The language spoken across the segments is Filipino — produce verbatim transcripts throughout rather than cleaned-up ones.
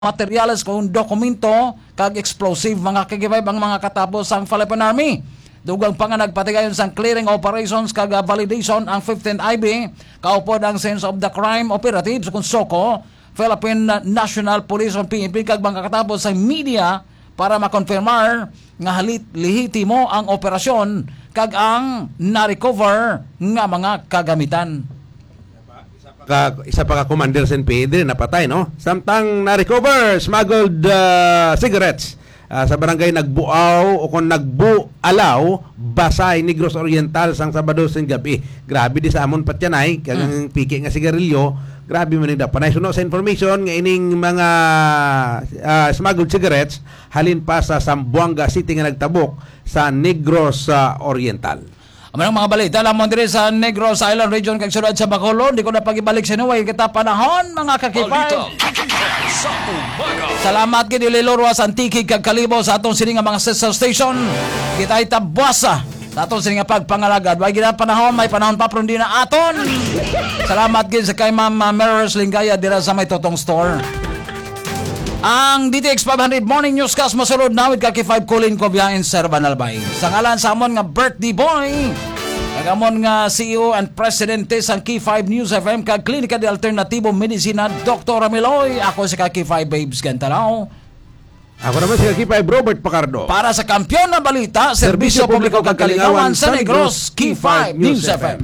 materyales kung dokumento kag explosive mga kagibay ang mga katapos ang Philippine Army. Dugang pa nga nagpatigayon sang clearing operations kag validation ang fifteenth I B kaupod ang Sense of the Crime Operatives kung SOCO, Philippine National Police o P N P kag mga katapos sa media para makonfirmar nga halit lihitimo ang operasyon kag ang na-recover nga mga kagamitan. Ka, isa pa ka commander sa N P A din napatay, no? Samtang na-recover smuggled uh, cigarettes uh, sa barangay Nagbuaw o kung Nagbualaw, Basay, Negros Oriental sang Sabado sa gabi. Grabe di sa amon patyanay kagang mm. piki nga sigarilyo. Grabe man nigda panay suno sa information nga ining mga uh, smuggled cigarettes halin pa sa Zamboanga City nga nagtabok sa Negros uh, Oriental. Amanang mga balita lamang dire sa Negros Island Region kag sulod sa Bacolod, di ko na pagibalik sa nuway kita panahon mga kakipay. Salamat gid Lilorwas Antique kag Kalibo sa atong sini nga mga sister station. Kita itabwasa sa atong sini nga pagpangalagad. Way gid panahon, may panahon pa pero hindi na aton. Salamat gid sa kay Ma'am Meros Lingaya dira sa may Totong Store. Ang D T X five hundred Morning Newscast masulod na with kaki five Colin Cobiain Sir Banalbay. Sa ngalan sa amon nga birthday boy, kagamon nga C E O and Presidente sa Key five News F M kag Klinika de Alternativo Medicina Doctor Amiloy. Ako si Kaki five Babes Gantalao. Ako naman si Kaki five Robert Pacardo. Para sa kampiyon na balita, Serbisyo Publiko kag Kalingawan sa Negros, Key five News F M.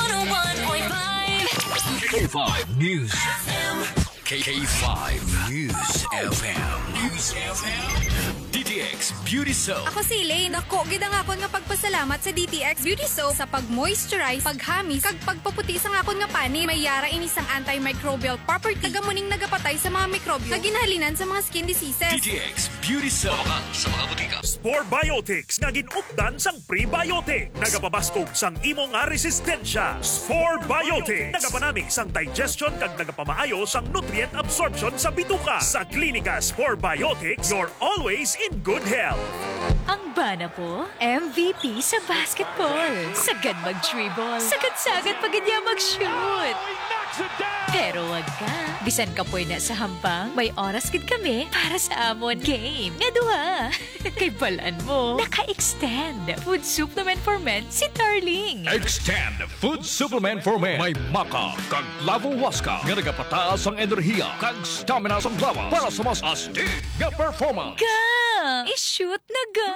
K five News F M. K five News F M. News F M. D T X Beauty Soap. Ako si Elaine. Ako, gid ang akon nga pagpasalamat sa D T X Beauty Soap sa pag-moisturize, paghamis, kag pagpaputi sa akon nga pani. May yara inisang antimicrobial property. Tagamuning nagapatay sa mga mikrobyo. Kaginhalinan sa mga skin diseases. D T X Beauty Soap. Sa mga butika. Spore Biotics nga ginupdan sang prebiotic. Nagapabaskog sang imo nga resistensya. Spore Biotics. Nagapanami sang digestion kag nagapamaayo sang nutrient absorption sa bituka. Sa Klinika Spore Biotics, you're always in good health. Ang bana po, M V P sa basketball. Sagad mag-dribble. Sagad-sagad pag niya mag-shoot. Pero wag ka. Bisan ka po na sa hampang, may oras gid kami para sa amon game. Nga duha. Kay balaan mo, naka-extend. Food supplement for men si Darling. Extend Food Supplement for Men. May maka kag lavo waska nga nagapataas ang enerhiya kag stamina sa lawas para sa mas astig nga performance. Ga! I-shoot na ga!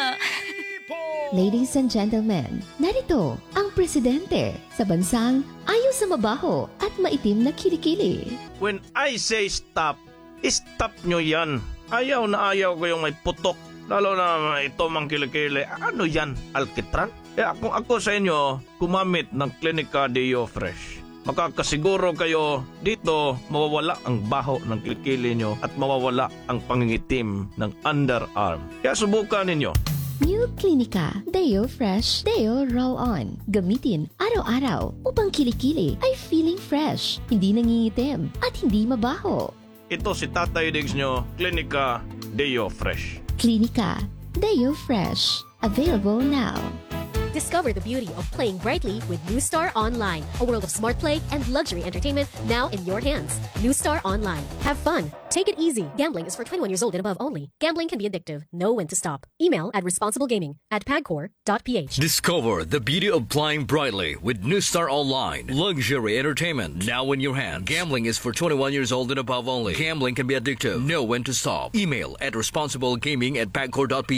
Ladies and gentlemen, narito ang presidente sa bansang ayaw sa mabaho at maitim na kilikili. When I say stop, stop nyo yan. Ayaw na ayaw ko yung may putok. Lalo na ito mang kilikili. Ano yan? Alkitran? Eh kung ako sa inyo, kumamit ng Klinika Deo Fresh. Makakasiguro kayo dito mawawala ang baho ng kilikili nyo at mawawala ang pangingitim ng underarm. Kaya subukan ninyo. New Klinika Deo Fresh Deo Roll-On. Gamitin araw-araw upang kilikili ay feeling fresh, hindi nangingitim at hindi mabaho. Ito si Tatay Diggs nyo, Klinika Deo Fresh. Klinika Deo Fresh. Available now. Discover the beauty of playing brightly with New Star Online, a world of smart play and luxury entertainment now in your hands. New Star Online. Have fun. Take it easy. Gambling is for twenty-one years old and above only. Gambling can be addictive. Know when to stop. Email at responsiblegaming at pagcor dot p h. Discover the beauty of playing brightly with New Star Online. Luxury entertainment now in your hands. Gambling is for twenty-one years old and above only. Gambling can be addictive. Know when to stop. Email at responsiblegaming at pagcor dot p h.